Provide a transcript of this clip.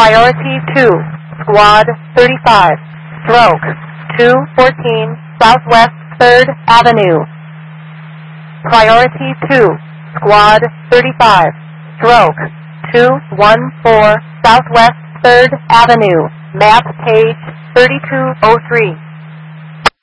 Priority 2, Squad 35, stroke 214 Southwest 3rd Avenue. Priority 2, Squad 35, stroke 214 Southwest 3rd Avenue. Map page 3203.